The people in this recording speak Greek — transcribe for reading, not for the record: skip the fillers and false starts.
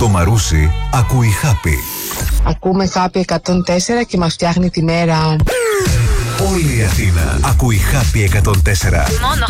Το Μαρούσι ακούει Happy. Ακούμε Happy 104 και μας φτιάχνει τη μέρα. Όλη η Αθήνα ακούει Happy 104. Μόνο